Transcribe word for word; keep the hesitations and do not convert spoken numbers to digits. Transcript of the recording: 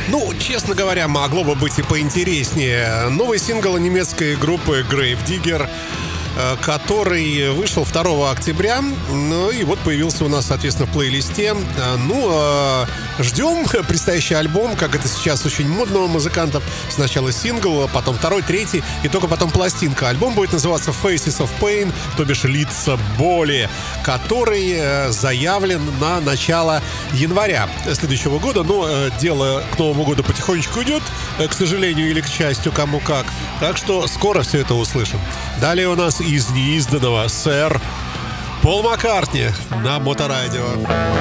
Ну, честно говоря, могло бы быть и поинтереснее. Новый сингл немецкой группы Gravedigger, который вышел второго октября. Ну и вот появился у нас, соответственно, в плейлисте. Ну, ждем предстоящий альбом, как это сейчас очень модно у музыкантов. Сначала сингл, потом второй, третий, и только потом пластинка. Альбом будет называться Faces of Pain, то бишь лица боли, который заявлен на начало января следующего года. Но дело к Новому году потихонечку идет, к сожалению или к счастью, кому как. Так что скоро все это услышим. Далее у нас из неизданного сэр Пол Маккартни на Моторадио.